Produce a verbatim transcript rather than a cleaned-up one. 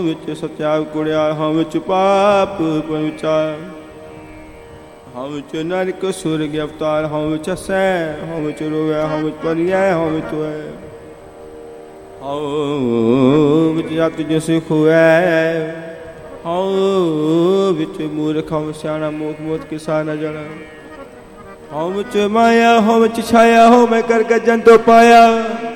ਵਿੱਚ ਸਤਿਆਗ ਕੁੜਿਆ, ਹਉ ਵਿੱਚ ਪਾਪ ਪਹੁੰਚਾ, ਹਉ ਵਿੱਚ ਨਰਕ ਸੁਰਗ ਅਵਤਾਰ, ਹਉ ਵਿੱਚ ਹਸੈ, ਹਉ ਵਿੱਚ ਰੋਵੈ, ਹਉ ਵਿੱਚ ਪਰਿਐ, ਹਉ ਵਿੱਚ ਹੋਇ, ਹਉ ਵਿੱਚ ਜਤ ਜਿਸ ਖੁਐ, ਹਉ ਵਿੱਚ ਮੂਰਖ, ਹਉ ਸਿਆਣਾ, ਮੋਖ ਮੋਤ ਕਿਸਾ ਨ ਜਾਣਾ, ਹਉ ਵਿੱਚ ਮਾਇਆ, ਹਉ ਵਿੱਚ ਛਾਇਆ, ਹਉ ਮੈਂ ਕਰ ਗਜਨ ਤੋਂ ਪਾਇਆ।